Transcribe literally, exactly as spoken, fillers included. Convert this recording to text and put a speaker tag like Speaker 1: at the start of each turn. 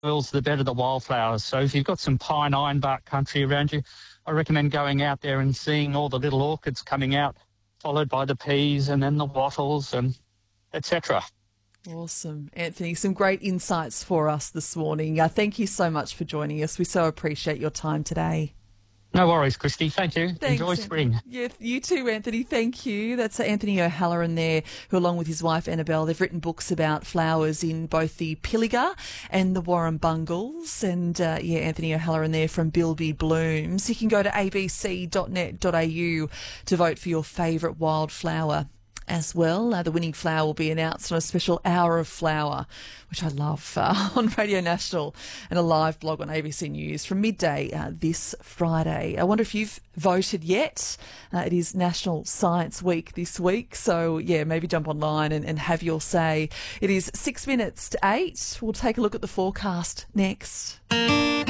Speaker 1: the better the wildflowers. So if you've got some pine ironbark country around you, I recommend going out there and seeing all the little orchids coming out, followed by the peas and then the wattles and et cetera.
Speaker 2: Awesome. Anthony, some great insights for us this morning. Uh, thank you so much for joining us. We so appreciate your time today.
Speaker 1: No worries, Christy. Thank you.
Speaker 2: Thanks,
Speaker 1: Enjoy spring.
Speaker 2: Yeah, you too, Anthony. Thank you. That's Anthony O'Halloran there, who along with his wife Annabelle, they've written books about flowers in both the Pilliga and the Warrumbungles. And uh, yeah, Anthony O'Halloran there from Bilby Blooms. You can go to a b c dot net dot a u to vote for your favourite wildflower as well. Uh, the winning flower will be announced on a special Hour of Flower, which I love, uh, on Radio National, and a live blog on A B C News from midday uh, this Friday. I wonder if you've voted yet. Uh, it is National Science Week this week, so yeah, maybe jump online and, and have your say. It is six minutes to eight. We'll take a look at the forecast next.